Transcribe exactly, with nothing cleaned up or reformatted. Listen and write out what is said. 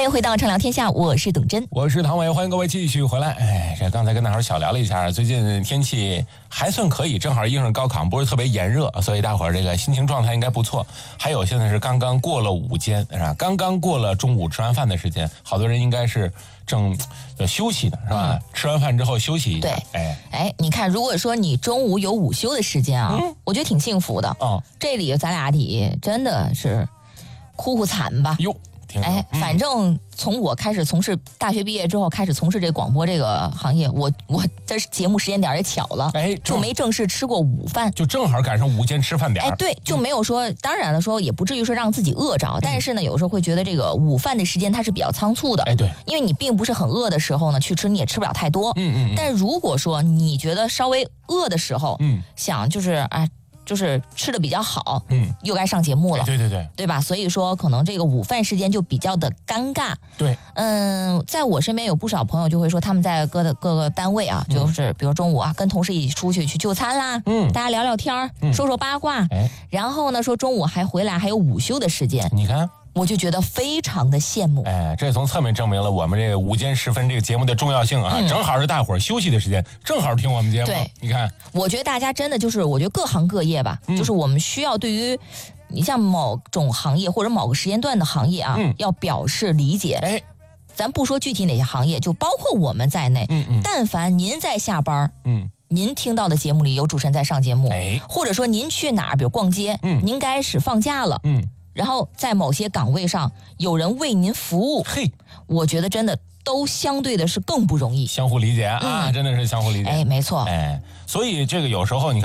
欢迎回到畅聊天下，我是董真， 我是唐伟，欢迎各位继续回来。哎，这刚才跟大伙儿小聊了一下，最近天气还算可以，正好应上高考，不是特别炎热，所以大伙儿这个心情状态应该不错。还有现在是刚刚过了午间，是吧？刚刚过了中午吃完饭的时间，好多人应该是正休息的，是吧？嗯、吃完饭之后休息一下。 对， 哎哎，你看，如果说你中午有午休的时间啊，嗯、我觉得挺幸福的。哦，这里咱俩得真的是哭哭惨吧？ 哟。 哎，反正从我开始从事大学毕业之后开始从事这广播这个行业，我我这节目时间点也巧了，哎，就没正式吃过午饭， 就正好赶上午间吃饭点。 哎，对，就没有说，嗯、当然了，说也不至于说让自己饿着，嗯、但是呢，有时候会觉得这个午饭的时间它是比较仓促的， 哎，对， 因为你并不是很饿的时候呢，去吃你也吃不了太多， 嗯嗯， 但如果说你觉得稍微饿的时候，嗯，想就是哎。就是吃的比较好，嗯，又该上节目了， 对对对， 对吧？所以说，可能这个午饭时间就比较的尴尬。 对， 嗯，在我身边有不少朋友就会说，他们在各的各个单位啊，就是比如中午啊，跟同事一起出去去就餐啦，嗯，大家聊聊天，嗯、说说八卦，哎，然后呢，说中午还回来还有午休的时间， 你看。 我就觉得非常的羡慕， 哎，这从侧面证明了我们这个午间时分这个节目的重要性啊！嗯、正好是大伙儿休息的时间，正好听我们节目。 对， 你看， 我觉得大家真的就是，我觉得各行各业吧，嗯、就是我们需要对于你像某种行业或者某个时间段的行业啊，嗯、要表示理解。哎，咱不说具体哪些行业，就包括我们在内，嗯嗯，但凡您在下班，嗯。您听到的节目里有主持人在上节目，哎，或者说您去哪儿，比如逛街，嗯，您该是放假了，嗯。然后在某些岗位上有人为您服务，嘿，我觉得真的都相对的是更不容易， 相互理解啊，嗯、真的是相互理解。 哎，没错， 哎，所以这个有时候你看。